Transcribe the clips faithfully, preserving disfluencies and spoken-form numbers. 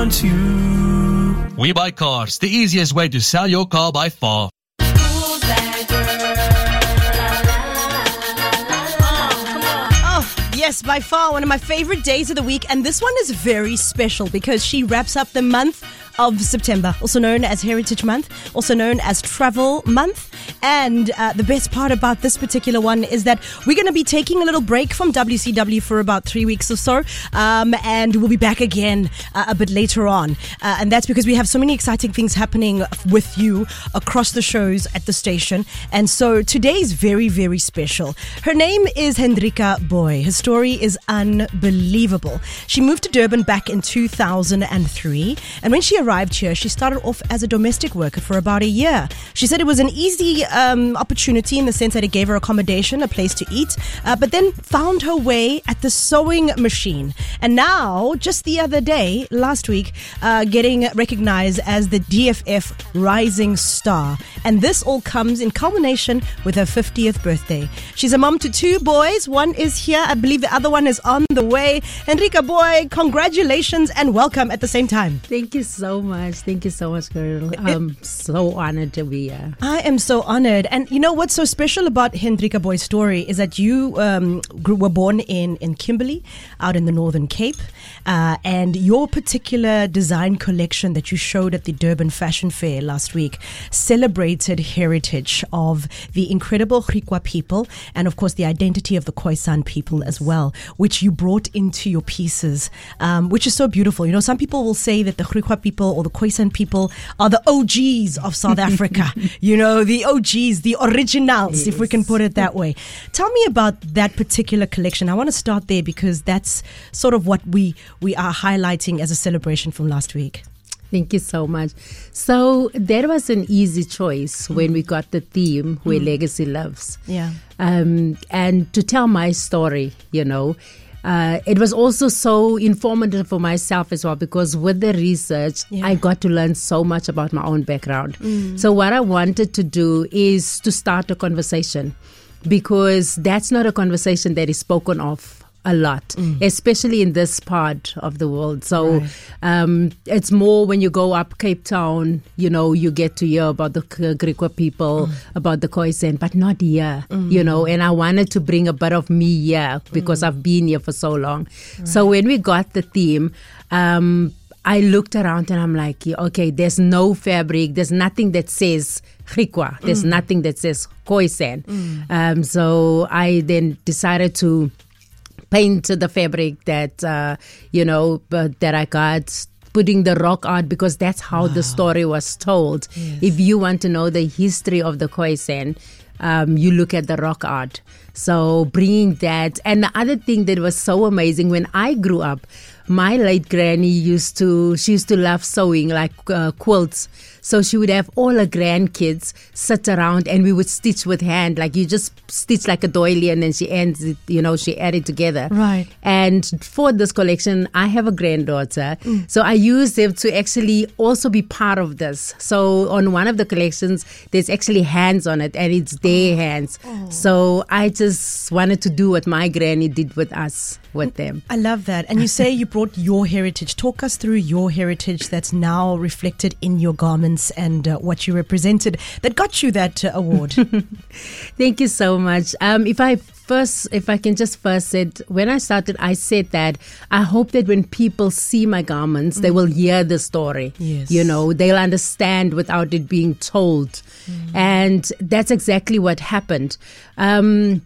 want to. We Buy Cars, the easiest way to sell your car by far. Yes, by far one of my favorite days of the week, and this one is very special because she wraps up the month of September, also known as Heritage Month, also known as Travel Month. And uh, the best part about this particular one is that we're going to be taking a little break from W C W for about three weeks or so, um, and we'll be back again uh, a bit later on. Uh, and that's because we have so many exciting things happening with you across the shows at the station. And so today is very, very special. Her name is Hendrika Boy. Her story is unbelievable. She moved to Durban back in two thousand three, and when she arrived here, she started off as a domestic worker for about a year. She said it was an easy um, opportunity in the sense that it gave her accommodation, a place to eat, uh, but then found her way at the sewing machine. And now, just the other day, last week, uh, getting recognized as the D F F Rising Star. And this all comes in culmination with her fiftieth birthday. She's a mom to two boys. One is here. I believe the other one is on the way. Hendrika Boy, congratulations and welcome at the same time. Thank you so much. Thank you so much, girl. I'm so honored to be here. I am so honored. And you know what's so special about Hendrika Boy's story is that you um, grew, were born in, in Kimberley, out in the Northern Cape. Uh, and your particular design collection that you showed at the Durban Fashion Fair last week celebrated heritage of the incredible Griqua people and, of course, the identity of the Khoisan people as well, which you brought into your pieces, um, which is so beautiful. You know, some people will say that the Griqua people or the Khoisan people are the O Gs of South Africa. You know, the O Gs, the originals, yes, if we can put it that way. Tell me about that particular collection. I want to start there because that's sort of what we we are highlighting as a celebration from last week. Thank you so much. So that was an easy choice when we got the theme where mm. legacy lives. Yeah. Um, and to tell my story, you know, uh, it was also so informative for myself as well because with the research, yeah. I got to learn so much about my own background. Mm. So what I wanted to do is to start a conversation because that's not a conversation that is spoken of a lot, mm. especially in this part of the world. So right. um, it's more when you go up Cape Town, you know, you get to hear about the Griqua people, mm. about the Khoisan, but not here, mm. you know, and I wanted to bring a bit of me here because mm. I've been here for so long. Right. So when we got the theme, um, I looked around and I'm like, okay, there's no fabric, there's nothing that says Griqua, there's mm. nothing that says Khoisan. Mm. Um, so I then decided to paint the fabric that, uh, you know, but that I got, putting the rock art because that's how wow. the story was told. Yes. If you want to know the history of the Khoisan, um, you look at the rock art. So bringing that. And the other thing that was so amazing, when I grew up, my late granny used to, she used to love sewing like uh, quilts. So she would have all her grandkids sit around and we would stitch with hand. Like you just stitch like a doily and then she ends it, you know, she add it together. Right. And for this collection, I have a granddaughter. Mm. So I use them to actually also be part of this. So on one of the collections, there's actually hands on it and it's their oh. hands. Oh. So I just wanted to do what my granny did with us, with them. I love that. And you say you brought your heritage. Talk us through your heritage that's now reflected in your garments and uh, what you represented that got you that uh, award. Thank you so much. Um, if I first, if I can just first said, when I started, I said that I hope that when people see my garments, mm. they will hear the story. Yes. You know, they'll understand without it being told. Mm. And that's exactly what happened. Um,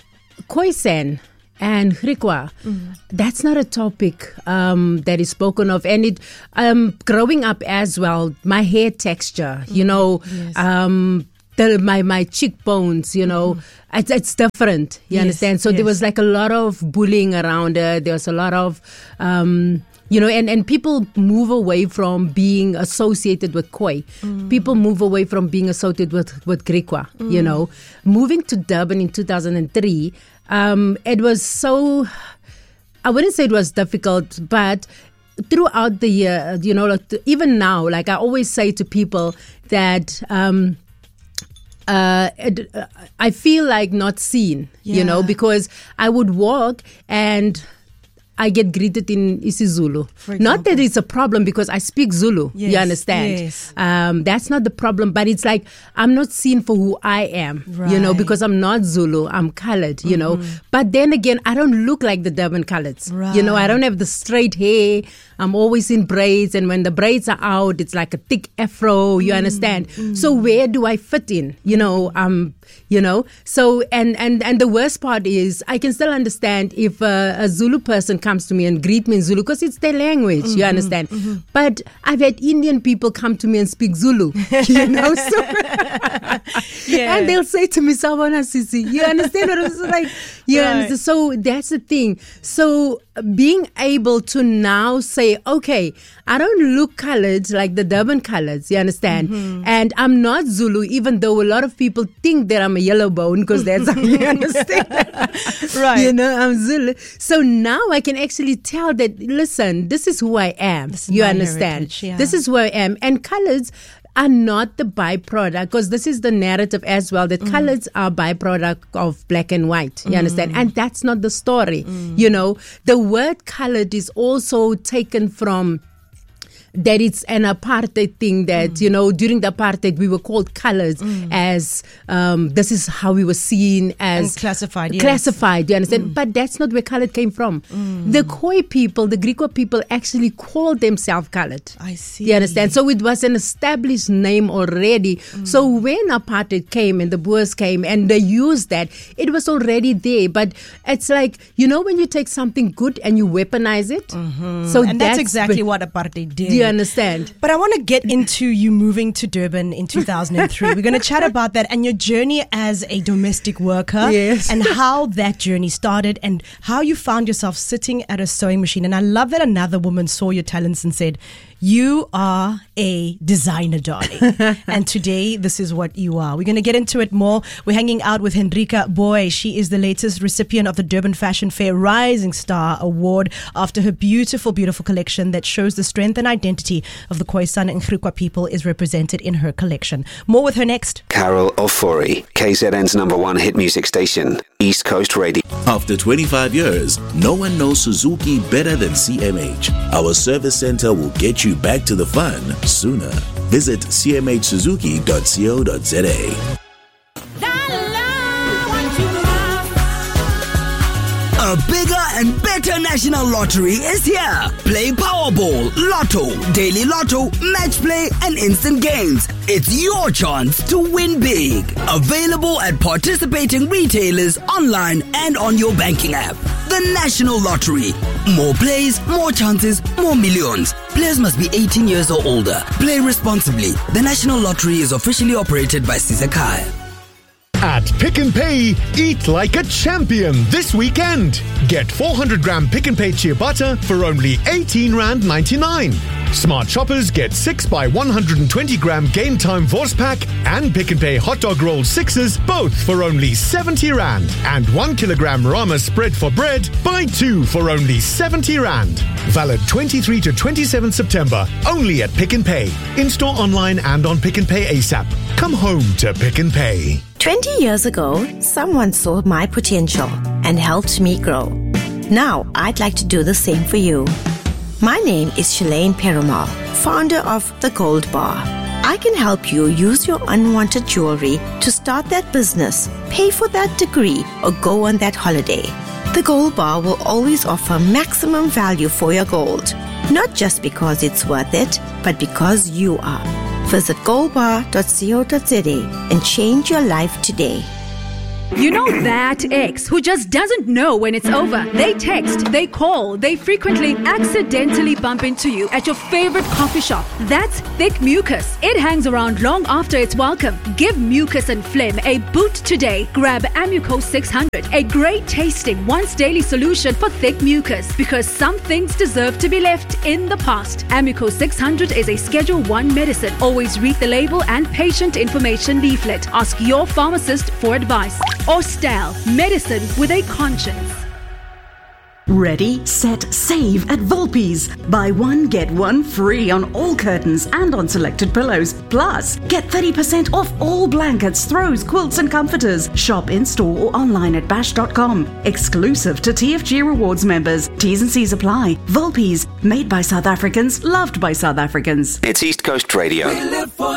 Khoisan and Griqua, mm. that's not a topic um, that is spoken of. And it, um, growing up as well, my hair texture, mm. you know, yes. um, the, my, my cheekbones, you know, mm. it's, it's different, you yes. understand? So yes. there was like a lot of bullying around it. There was a lot of... Um, You know, and, and people move away from being associated with Khoi. Mm. People move away from being associated with, with Griqua, mm. you know. Moving to Durban in two thousand three, um, it was so, I wouldn't say it was difficult, but throughout the year, you know, like even now, like I always say to people that... Um, Uh, it, uh, I feel like not seen, yeah. you know, because I would walk and I get greeted in isiZulu. Not that it's a problem because I speak Zulu. Yes, you understand? yes. Um, that's not the problem. But it's like I'm not seen for who I am. Right. You know, because I'm not Zulu. I'm colored. You know. But then again, I don't look like the Durban coloreds. Right. You know, I don't have the straight hair. I'm always in braids, and when the braids are out, it's like a thick afro. You understand? So where do I fit in? You know, um, you know. So and and and the worst part is I can still understand if uh, a Zulu person comes to me and greet me in Zulu because it's their language. Mm-hmm, you understand? Mm-hmm. But I've had Indian people come to me and speak Zulu. You know, so yeah. and they'll say to me, "Sawubona Sisi." You understand what I'm saying? Like, you Right. understand? So that's the thing. So being able to now say, okay, I don't look colored like the Durban coloreds, you understand? Mm-hmm. And I'm not Zulu, even though a lot of people think that I'm a yellow bone because that's how you understand. Right. You know, I'm Zulu. So now I can actually tell that, listen, this is who I am. This is You my understand? heritage, yeah. This is who I am. And colors are not the byproduct, because this is the narrative as well, that mm. colors are byproduct of black and white. You mm. understand? And that's not the story. Mm. You know, the word colored is also taken from that it's an apartheid thing that, mm. you know, during the apartheid, we were called colors mm. as, um, this is how we were seen as. And classified, yes. Classified, you understand? Mm. But that's not where colored came from. Mm. The Khoi people, the Griqua people actually called themselves colored. I see. You understand? So it was an established name already. Mm. So when apartheid came and the Boers came and they used that, it was already there. But it's like, you know, when you take something good and you weaponize it. Mm-hmm. So and that's, that's exactly be- what apartheid did. You understand? But I want to get into you moving to Durban in two thousand three. We're going to chat about that and your journey as a domestic worker. Yes. And how that journey started and how you found yourself sitting at a sewing machine. And I love that another woman saw your talents and said, you are a designer, darling. And today, this is what you are. We're going to get into it more. We're hanging out with Hendrika Boy. She is the latest recipient of the Durban Fashion Fair Rising Star Award after her beautiful, beautiful collection that shows the strength and identity of the Khoisan and Griqua people is represented in her collection. More with her next. Carol Ofori, K Z N's number one hit music station, East Coast Radio. After twenty-five years, no one knows Suzuki better than C M H. Our service center will get you back to the fun sooner. Visit c m h suzuki dot co dot z a. A bigger and better national lottery is here. Play Powerball, Lotto, Daily Lotto, Match Play, and Instant Games. It's your chance to win big. Available at participating retailers, online, and on your banking app. The National Lottery. More plays, more chances, more millions. Players must be eighteen years or older. Play responsibly. The National Lottery is officially operated by Sizakai. At Pick n Pay, eat like a champion this weekend. Get four hundred gram Pick n Pay ciabatta for only eighteen rand ninety-nine. Smart shoppers get six by one hundred twenty gram Game Time Force Pack and Pick n Pay hot dog roll sixes, both for only seventy rand. And one kilogram Rama spread for bread, buy two for only seventy rand. Valid twenty-third to twenty-seventh September, only at Pick n Pay. In-store, online, and on Pick n Pay ASAP. Come home to Pick n Pay. twenty years ago, someone saw my potential and helped me grow. Now, I'd like to do the same for you. My name is Shalane Perumal, founder of The Gold Bar. I can help you use your unwanted jewelry to start that business, pay for that degree, or go on that holiday. The Gold Bar will always offer maximum value for your gold, not just because it's worth it, but because you are. Visit gold bar dot co dot z a and change your life today. You know that ex who just doesn't know when it's over. They text, they call, they frequently accidentally bump into you at your favorite coffee shop. That's thick mucus. It hangs around long after it's welcome. Give mucus and phlegm a boot today. Grab Amuco six hundred, a great tasting once daily solution for thick mucus, because some things deserve to be left in the past. Amuco six hundred is a Schedule one medicine. Always read the label and patient information leaflet. Ask your pharmacist for advice. Or Stal, medicine with a conscience. Ready, set, save at Volpe's. Buy one, get one free on all curtains and on selected pillows. Plus, get thirty percent off all blankets, throws, quilts and comforters. Shop in-store or online at bash dot com. Exclusive to T F G Rewards members. T's and C's apply. Volpe's, made by South Africans, loved by South Africans. It's East Coast Radio.